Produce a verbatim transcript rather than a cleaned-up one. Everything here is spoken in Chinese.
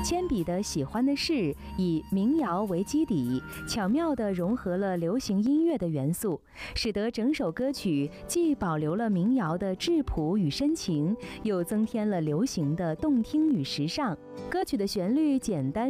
铅笔的喜欢的是以民谣为基底，巧妙地融合了流行音乐的元素，使得整首歌曲既保留了民谣的质朴与深情，又增添了流行的动听与时尚。歌曲的旋律简单